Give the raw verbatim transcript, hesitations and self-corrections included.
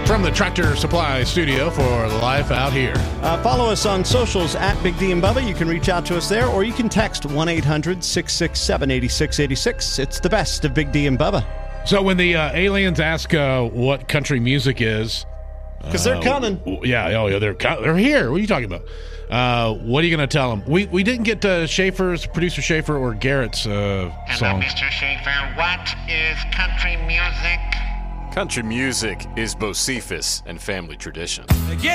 From the Tractor Supply Studio for Life Out Here. Uh, follow us on socials at Big D and Bubba. You can reach out to us there, or you can text one eight hundred six six seven eight six eight six. It's the best of Big D and Bubba. So when the uh, aliens ask uh, what country music is... Because uh, they're coming. W- yeah, oh, yeah, they're, they're here. What are you talking about? Uh, what are you going to tell them? We we didn't get uh, Schaefer's, producer Schaefer, or Garrett's uh, Hello, song. Mister Schaefer. What is country music? Country music is Bocephus and family tradition. Get